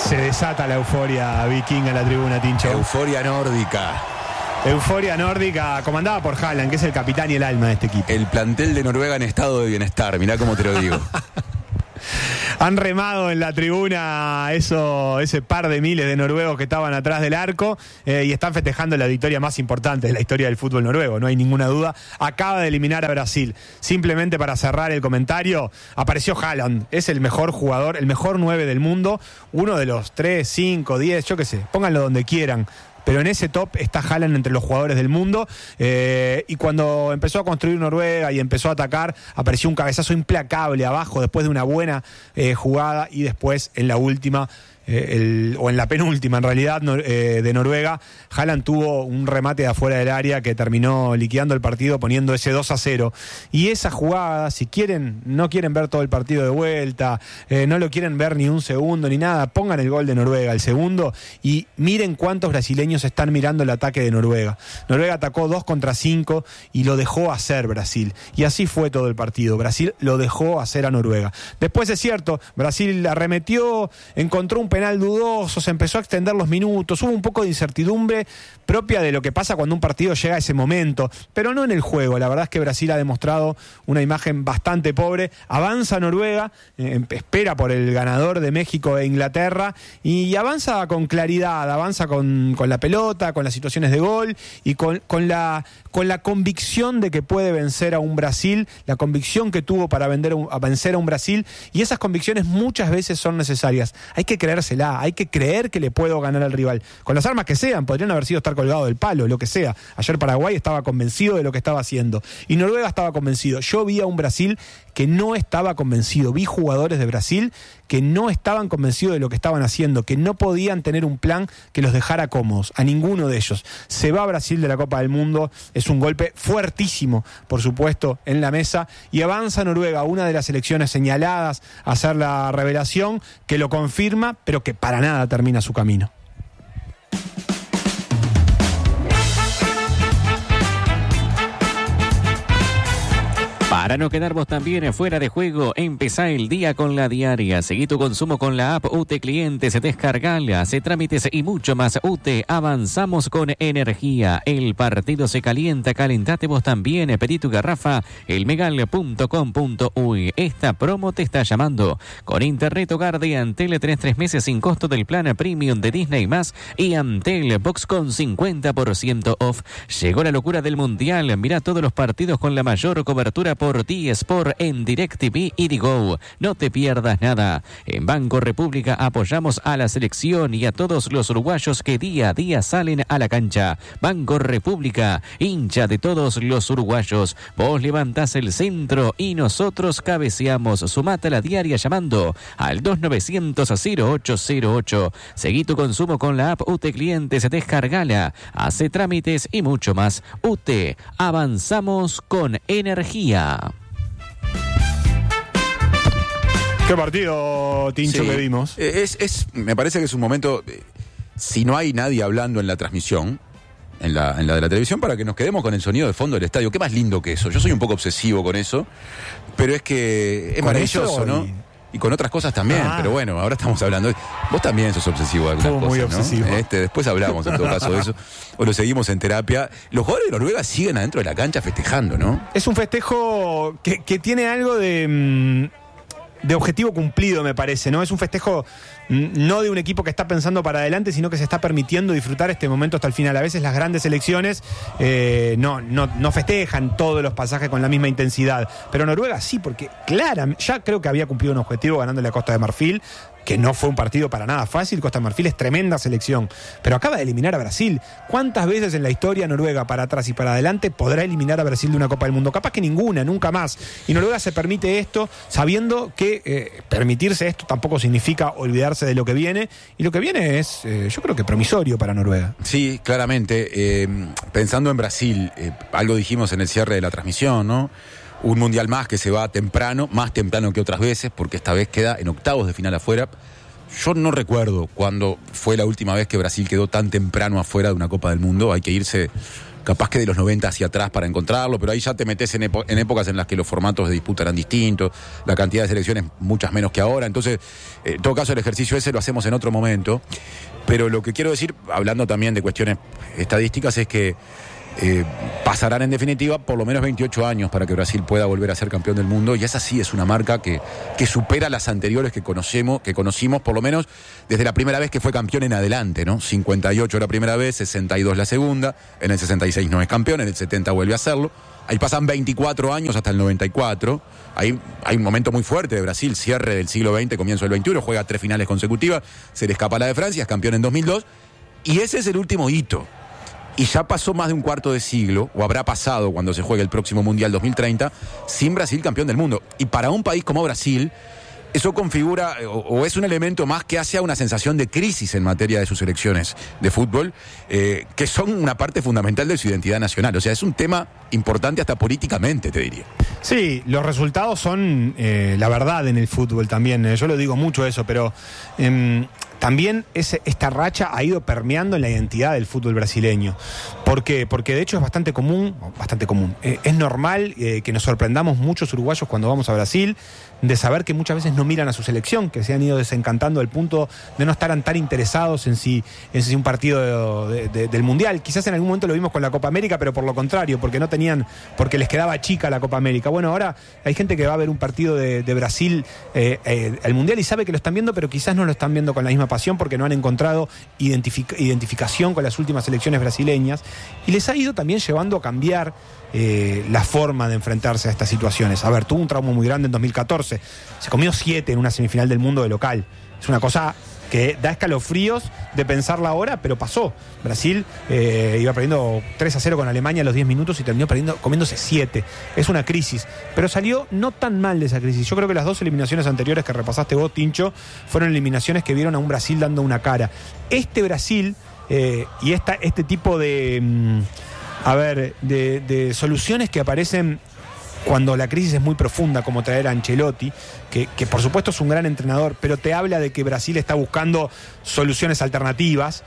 Se desata la euforia vikinga en la tribuna, Tincho. Euforia nórdica. Euforia nórdica comandada por Haaland, que es el capitán y el alma de este equipo. El plantel de Noruega en estado de bienestar, mirá cómo te lo digo. Han remado en la tribuna ese par de miles de noruegos que estaban atrás del arco y están festejando la victoria más importante de la historia del fútbol noruego, no hay ninguna duda. Acaba de eliminar a Brasil. Simplemente para cerrar el comentario, apareció Haaland, es el mejor jugador, el mejor 9 del mundo, uno de los 3, 5, 10, yo qué sé, pónganlo donde quieran. Pero en ese top está Haaland entre los jugadores del mundo y cuando empezó a construir Noruega y empezó a atacar, apareció un cabezazo implacable abajo después de una buena jugada y después en la última, o en la penúltima en realidad, de Noruega, Haaland tuvo un remate de afuera del área que terminó liquidando el partido poniendo ese 2-0. Y esa jugada, si quieren, no quieren ver todo el partido de vuelta, no lo quieren ver ni un segundo ni nada, pongan el gol de Noruega, el segundo, y miren cuántos brasileños están mirando el ataque de Noruega. Noruega atacó 2 contra 5 y lo dejó hacer Brasil. Y así fue todo el partido. Brasil lo dejó hacer a Noruega. Después es cierto, Brasil arremetió, encontró un penal dudoso, se empezó a extender los minutos, hubo un poco de incertidumbre propia de lo que pasa cuando un partido llega a ese momento, pero no en el juego. La verdad es que Brasil ha demostrado una imagen bastante pobre. Avanza Noruega, espera por el ganador de México e Inglaterra y avanza con claridad, avanza con la pelota, con las situaciones de gol y con la convicción de que puede vencer a un Brasil, la convicción que tuvo para vencer a un Brasil, y esas convicciones muchas veces son necesarias. Hay que creérsela, hay que creer que le puedo ganar al rival, con las armas que sean, podrían haber sido estar colgado del palo, lo que sea. Ayer Paraguay estaba convencido de lo que estaba haciendo y Noruega estaba convencido. Yo vi a un Brasil que no estaba convencido, vi jugadores de Brasil que no estaban convencidos de lo que estaban haciendo, que no podían tener un plan que los dejara cómodos, a ninguno de ellos. Se va Brasil de la Copa del Mundo, es un golpe fuertísimo, por supuesto, en la mesa, y avanza Noruega, una de las selecciones señaladas a hacer la revelación, que lo confirma, pero que para nada termina su camino. Para no quedar vos también fuera de juego, empezá el día con la diaria. Seguí tu consumo con la app UTE Clientes, descargala, hace trámites y mucho más. UTE, avanzamos con energía. El partido se calienta, calentate vos también. Pedí tu garrafa, elmegal.com.uy. Esta promo te está llamando. Con Internet Hogar de Antel tenés 3 meses sin costo del plan Premium de Disney+, y Antel Box con 50% off. Llegó la locura del Mundial. Mirá todos los partidos con la mayor cobertura por T-Sport en DirecTV y Digo. No te pierdas nada. En Banco República apoyamos a la selección y a todos los uruguayos que día a día salen a la cancha. Banco República, hincha de todos los uruguayos. Vos levantás el centro y nosotros cabeceamos. Sumate a la diaria llamando al 2900-0808. Seguí tu consumo con la app UTE Clientes, descargala, hace trámites y mucho más. UTE, avanzamos con energía. Qué partido, Tincho, sí, que vimos. Me parece que es un momento, si no hay nadie hablando en la transmisión, en la de la televisión, para que nos quedemos con el sonido de fondo del estadio. Qué más lindo que eso. Yo soy un poco obsesivo con eso, pero es que es maravilloso, ¿no? Y con otras cosas también, pero bueno, ahora estamos hablando. Vos también sos obsesivo de algunas cosas, muy obsesivo. ¿no? Después hablamos en todo caso de eso, o lo seguimos en terapia. Los jugadores de Noruega siguen adentro de la cancha festejando, ¿no? Es un festejo que tiene algo de objetivo cumplido, me parece, ¿no? Es un festejo no de un equipo que está pensando para adelante, sino que se está permitiendo disfrutar este momento hasta el final. A veces las grandes selecciones no festejan todos los pasajes con la misma intensidad, pero Noruega sí, porque claramente ya creo que había cumplido un objetivo ganándole a Costa de Marfil, que no fue un partido para nada fácil. Costa de Marfil es tremenda selección, pero acaba de eliminar a Brasil. ¿Cuántas veces en la historia Noruega, para atrás y para adelante, podrá eliminar a Brasil de una Copa del Mundo? Capaz que ninguna, nunca más. Y Noruega se permite esto, sabiendo que permitirse esto tampoco significa olvidarse de lo que viene, y lo que viene es, yo creo que promisorio para Noruega. Sí, claramente. Pensando en Brasil, algo dijimos en el cierre de la transmisión, ¿no? Un mundial más que se va temprano, más temprano que otras veces, porque esta vez queda en octavos de final afuera. Yo no recuerdo cuándo fue la última vez que Brasil quedó tan temprano afuera de una Copa del Mundo. Hay que irse capaz que de los 90 hacia atrás para encontrarlo, pero ahí ya te metes en épocas en las que los formatos de disputa eran distintos, la cantidad de selecciones muchas menos que ahora, entonces, en todo caso, el ejercicio ese lo hacemos en otro momento, pero lo que quiero decir, hablando también de cuestiones estadísticas, es que pasarán en definitiva por lo menos 28 años para que Brasil pueda volver a ser campeón del mundo, y esa sí es una marca que supera las anteriores que conocimos por lo menos desde la primera vez que fue campeón en adelante, ¿no? 58 la primera vez, 62 la segunda, en el 66 no es campeón, en el 70 vuelve a hacerlo. Ahí pasan 24 años hasta el 94. Ahí hay un momento muy fuerte de Brasil, cierre del siglo XX, comienzo del XXI, juega 3 finales consecutivas, se le escapa la de Francia, es campeón en 2002, y ese es el último hito. Y ya pasó más de un cuarto de siglo, o habrá pasado cuando se juegue el próximo Mundial 2030, sin Brasil campeón del mundo. Y para un país como Brasil, eso configura, o es un elemento más que hace a una sensación de crisis en materia de sus selecciones de fútbol, que son una parte fundamental de su identidad nacional. O sea, es un tema importante hasta políticamente, te diría. Sí, los resultados son la verdad en el fútbol también. Yo lo digo mucho eso, pero también esta racha ha ido permeando en la identidad del fútbol brasileño. ¿Por qué? Porque de hecho es bastante común. Es normal que nos sorprendamos muchos uruguayos cuando vamos a Brasil, de saber que muchas veces no miran a su selección, que se han ido desencantando al punto de no estar tan interesados en si un partido del Mundial. Quizás en algún momento lo vimos con la Copa América, pero por lo contrario, porque les quedaba chica la Copa América. Bueno, ahora hay gente que va a ver un partido de Brasil al Mundial y sabe que lo están viendo, pero quizás no lo están viendo con la misma pasión porque no han encontrado identificación con las últimas selecciones brasileñas, y les ha ido también llevando a cambiar la forma de enfrentarse a estas situaciones. A ver, tuvo un trauma muy grande en 2014, se comió 7 en una semifinal del mundo de local. Es una cosa que da escalofríos de pensarla ahora, pero pasó. Brasil iba perdiendo 3-0 con Alemania a los 10 minutos y terminó comiéndose 7. Es una crisis, pero salió no tan mal de esa crisis. Yo creo que las 2 eliminaciones anteriores que repasaste vos, Tincho, fueron eliminaciones que vieron a un Brasil dando una cara. Este Brasil y este tipo de soluciones que aparecen cuando la crisis es muy profunda, como traer a Ancelotti, que por supuesto es un gran entrenador, pero te habla de que Brasil está buscando soluciones alternativas,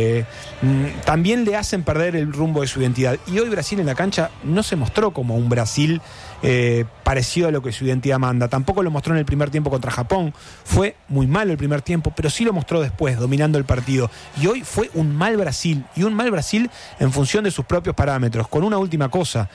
también le hacen perder el rumbo de su identidad. Y hoy Brasil en la cancha no se mostró como un Brasil parecido a lo que su identidad manda. Tampoco lo mostró en el primer tiempo contra Japón. Fue muy malo el primer tiempo, pero sí lo mostró después, dominando el partido. Y hoy fue un mal Brasil, y un mal Brasil en función de sus propios parámetros. Con una última cosa,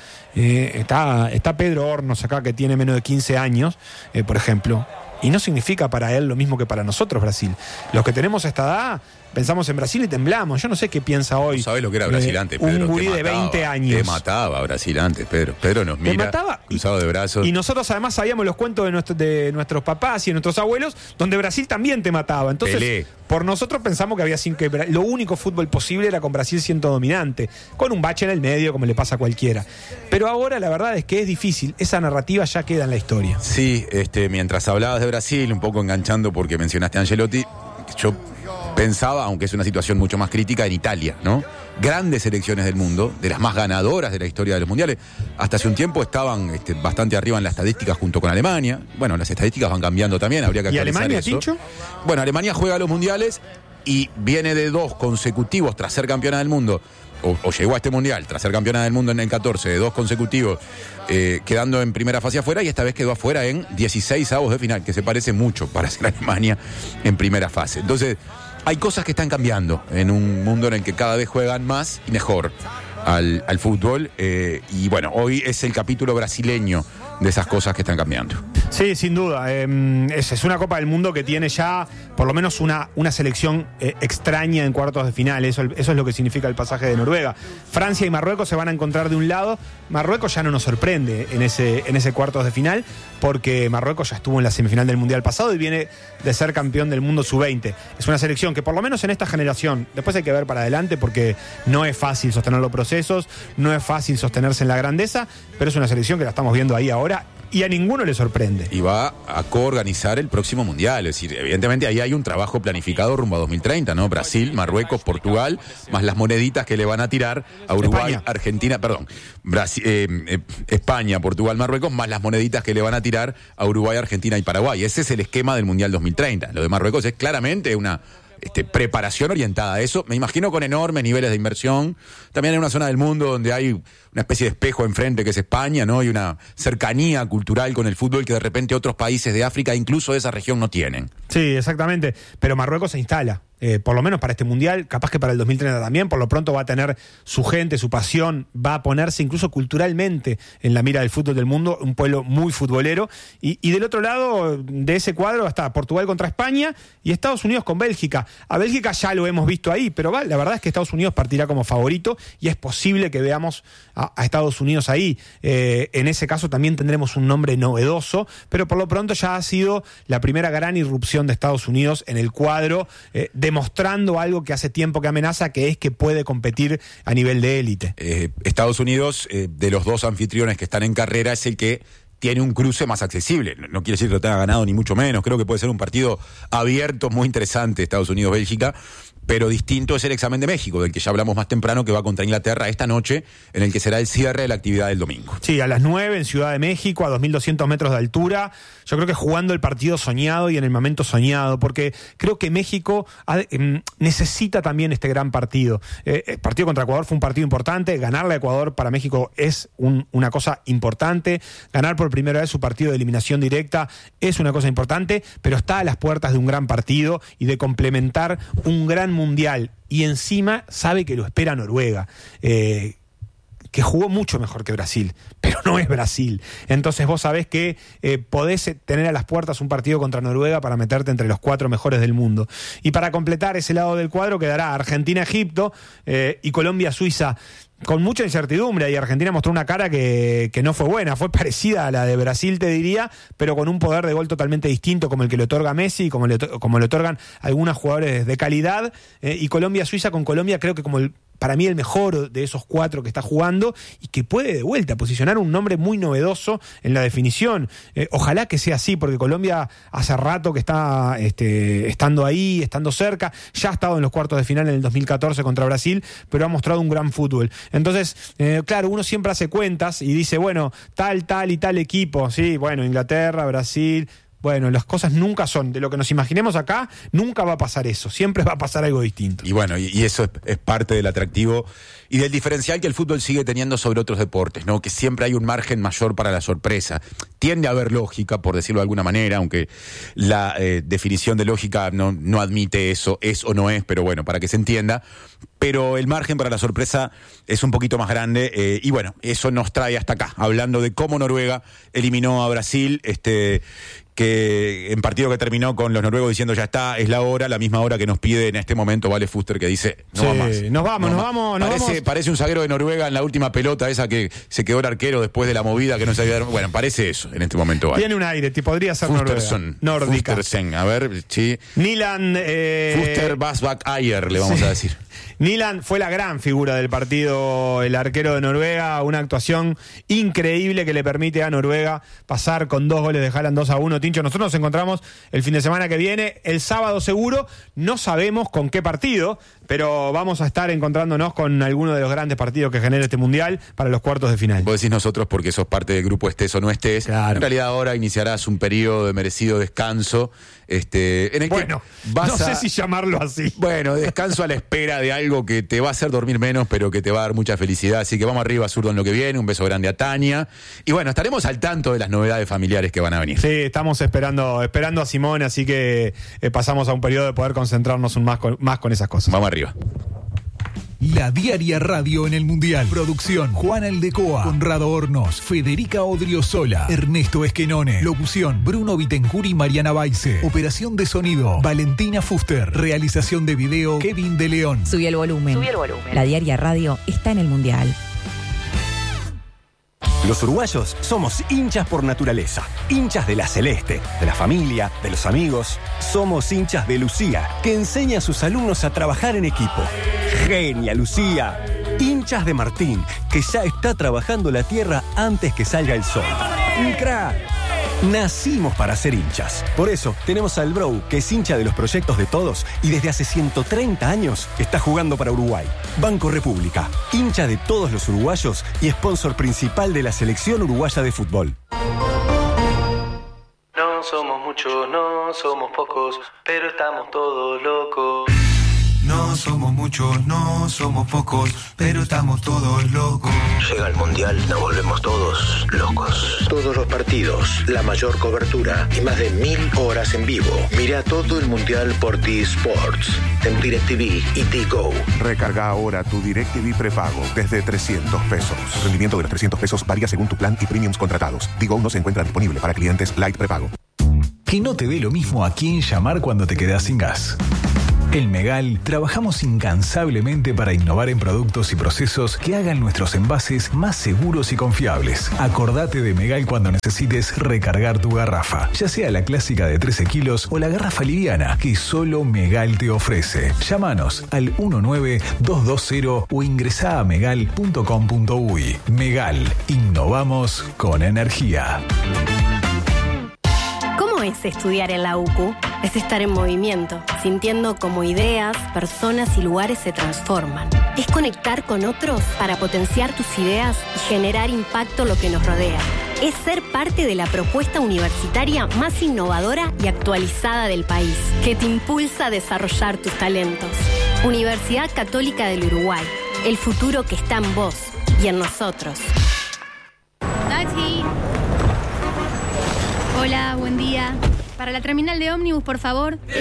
está Pedro Hornos acá, que tiene menos de 15 años, por ejemplo, y no significa para él lo mismo que para nosotros Brasil. Los que tenemos esta edad pensamos en Brasil y temblamos. Yo no sé qué piensa hoy. ¿No sabes lo que era Brasil antes, Pedro? Un gurí de 20 años. Te mataba Brasil antes, Pedro. Pedro nos mira cruzado de brazos. Y nosotros además sabíamos los cuentos de nuestros papás y de nuestros abuelos, donde Brasil también te mataba. Entonces, Pelé. Por nosotros pensamos que lo único fútbol posible era con Brasil siendo dominante, con un bache en el medio, como le pasa a cualquiera. Pero ahora la verdad es que es difícil. Esa narrativa ya queda en la historia. Sí, mientras hablabas de Brasil, un poco enganchando porque mencionaste a Ancelotti, yo pensaba, aunque es una situación mucho más crítica, en Italia, ¿no? Grandes selecciones del mundo, de las más ganadoras de la historia de los mundiales. Hasta hace un tiempo estaban bastante arriba en las estadísticas junto con Alemania. Bueno, las estadísticas van cambiando también, habría que actualizar. ¿Y Alemania, eso. Tincho? Bueno, Alemania juega a los mundiales y viene de 2 consecutivos tras ser campeona del mundo, o llegó a este mundial tras ser campeona del mundo en el 14, de 2 consecutivos, quedando en primera fase afuera, y esta vez quedó afuera en 16avos de final, que se parece mucho para ser Alemania en primera fase. Entonces, hay cosas que están cambiando en un mundo en el que cada vez juegan más y mejor al fútbol, y bueno, hoy es el capítulo brasileño de esas cosas que están cambiando. Sí, sin duda. Es una Copa del Mundo que tiene ya por lo menos una selección extraña en cuartos de final. Eso es lo que significa el pasaje de Noruega. Francia y Marruecos se van a encontrar de un lado. Marruecos ya no nos sorprende en ese cuartos de final, porque Marruecos ya estuvo en la semifinal del Mundial pasado y viene de ser campeón del mundo sub-20. Es una selección que por lo menos en esta generación, después hay que ver para adelante porque no es fácil sostener los procesos, no es fácil sostenerse en la grandeza, pero es una selección que la estamos viendo ahí ahora y a ninguno le sorprende. Y va a coorganizar el próximo Mundial. Es decir, evidentemente ahí hay un trabajo planificado rumbo a 2030, ¿no? Brasil, Marruecos, Portugal, más las moneditas que le van a tirar a Uruguay, España. Argentina, España, Portugal, Marruecos, más las moneditas que le van a tirar a Uruguay, Argentina y Paraguay. Ese es el esquema del Mundial 2030. Lo de Marruecos es claramente una preparación orientada a eso, me imagino con enormes niveles de inversión. También hay una zona del mundo donde hay una especie de espejo enfrente que es España, ¿no? Y una cercanía cultural con el fútbol que de repente otros países de África, incluso de esa región, no tienen. Sí, exactamente. Pero Marruecos se instala. Por lo menos para este Mundial, capaz que para el 2030 también, por lo pronto va a tener su gente, su pasión, va a ponerse incluso culturalmente en la mira del fútbol del mundo, un pueblo muy futbolero. Y del otro lado de ese cuadro está Portugal contra España y Estados Unidos con Bélgica. A Bélgica ya lo hemos visto ahí, pero la verdad es que Estados Unidos partirá como favorito y es posible que veamos a Estados Unidos ahí. En ese caso también tendremos un nombre novedoso, pero por lo pronto ya ha sido la primera gran irrupción de Estados Unidos en el cuadro, demostrando algo que hace tiempo que amenaza, que es que puede competir a nivel de élite. Estados Unidos, de los dos anfitriones que están en carrera, es el que tiene un cruce más accesible. No quiere decir que lo tenga ganado ni mucho menos. Creo que puede ser un partido abierto, muy interesante, Estados Unidos-Bélgica. Pero distinto es el examen de México, del que ya hablamos más temprano, que va contra Inglaterra esta noche, en el que será el cierre de la actividad del domingo. Sí, a las 9 en Ciudad de México, a 2.200 metros de altura. Yo creo que jugando el partido soñado y en el momento soñado, porque creo que México necesita también este gran partido. El partido contra Ecuador fue un partido importante. Ganarle a Ecuador para México es una cosa importante. Ganar por primera vez su partido de eliminación directa es una cosa importante, pero está a las puertas de un gran partido y de complementar un gran mundial, y encima sabe que lo espera Noruega, que jugó mucho mejor que Brasil, pero no es Brasil. Entonces vos sabés que podés tener a las puertas un partido contra Noruega para meterte entre los 4 mejores del mundo. Y para completar ese lado del cuadro quedará Argentina-Egipto y Colombia-Suiza, con mucha incertidumbre, y Argentina mostró una cara que no fue buena, fue parecida a la de Brasil, te diría, pero con un poder de gol totalmente distinto, como el que le otorga Messi, como le otorgan algunos jugadores de calidad, y Colombia-Suiza, con Colombia creo que para mí el mejor de esos 4 que está jugando, y que puede de vuelta posicionar un nombre muy novedoso en la definición. Ojalá que sea así, porque Colombia hace rato que está estando ahí, estando cerca, ya ha estado en los cuartos de final en el 2014 contra Brasil, pero ha mostrado un gran fútbol. Entonces, claro, uno siempre hace cuentas y dice, bueno, tal y tal equipo, sí, bueno, Inglaterra, Brasil. Bueno, las cosas nunca son de lo que nos imaginemos acá, nunca va a pasar eso, siempre va a pasar algo distinto. Y bueno, y eso es parte del atractivo y del diferencial que el fútbol sigue teniendo sobre otros deportes, ¿no? Que siempre hay un margen mayor para la sorpresa. Tiende a haber lógica, por decirlo de alguna manera, aunque la definición de lógica no admite eso, es o no es, pero bueno, para que se entienda. Pero el margen para la sorpresa es un poquito más grande, y bueno, eso nos trae hasta acá, hablando de cómo Noruega eliminó a Brasil, que en partido que terminó con los noruegos diciendo ya está, es la hora, la misma hora que nos pide en este momento Vale Fuster, que dice no va más. Nos vamos. Parece un zaguero de Noruega en la última pelota esa que se quedó el arquero después de la movida que no se había dado. Bueno, parece eso en este momento. Vale. Tiene un aire, podría ser Fusterson, nórdica. Fustersen, a ver, sí. Nilan Fuster Basbak Ayer, le vamos a decir. Nilan fue la gran figura del partido, el arquero de Noruega, una actuación increíble que le permite a Noruega pasar con 2 goles de Haaland 2-1. Tincho, nosotros nos encontramos el fin de semana que viene, el sábado seguro, no sabemos con qué partido, pero vamos a estar encontrándonos con alguno de los grandes partidos que genera este Mundial para los cuartos de final. Vos decís nosotros porque sos parte del grupo, estés o no estés. Claro. En realidad ahora iniciarás un periodo de merecido descanso. En el bueno, no sé si llamarlo así. Bueno, descanso a la espera de algo que te va a hacer dormir menos, pero que te va a dar mucha felicidad. Así que vamos arriba, Zurdo, en lo que viene. Un beso grande a Tania. Y bueno, estaremos al tanto de las novedades familiares que van a venir. Sí, estamos esperando a Simón, así que pasamos a un periodo de poder concentrarnos más con esas cosas. Vamos arriba. La Diaria Radio en el Mundial. Producción: Juan Aldecoa, Conrado Hornos, Federica Odriozola, Ernesto Esquenone. Locución: Bruno Bittencourt y Mariana Baise. Operación de sonido: Valentina Fuster. Realización de video: Kevin de León. Subí el volumen. La Diaria Radio está en el Mundial. Los uruguayos somos hinchas por naturaleza, hinchas de la celeste, de la familia, de los amigos. Somos hinchas de Lucía, que enseña a sus alumnos a trabajar en equipo. ¡Genia, Lucía! Hinchas de Martín, que ya está trabajando la tierra antes que salga el sol. ¡Un crack! Nacimos para ser hinchas. Por eso tenemos al Bro, que es hincha de los proyectos de todos y desde hace 130 años está jugando para Uruguay. Banco República, hincha de todos los uruguayos y sponsor principal de la selección uruguaya de fútbol. No No somos muchos, no somos pocos, pero estamos todos locos. No somos muchos, no somos pocos, pero estamos todos locos. Llega el Mundial, nos volvemos todos locos. Todos los partidos, la mayor cobertura y más de 1000 horas en vivo. Mira todo el Mundial por T-Sports, en DirecTV y T-Go. Recarga ahora tu DirecTV prepago desde 300 pesos. El rendimiento de los 300 pesos varía según tu plan y premiums contratados. T-Go no se encuentra disponible para clientes Lite prepago. Que no te dé lo mismo a quién llamar cuando te quedas sin gas. En Megal trabajamos incansablemente para innovar en productos y procesos que hagan nuestros envases más seguros y confiables. Acordate de Megal cuando necesites recargar tu garrafa, ya sea la clásica de 13 kilos o la garrafa liviana que solo Megal te ofrece. Llámanos al 19220 o ingresá a megal.com.uy. Megal, innovamos con energía. ¿Cómo es estudiar en la UCU? Es estar en movimiento, sintiendo cómo ideas, personas y lugares se transforman. Es conectar con otros para potenciar tus ideas y generar impacto en lo que nos rodea. Es ser parte de la propuesta universitaria más innovadora y actualizada del país, que te impulsa a desarrollar tus talentos. Universidad Católica del Uruguay, el futuro que está en vos y en nosotros. Taxi. Hola, buen día. Para la terminal de ómnibus, por favor.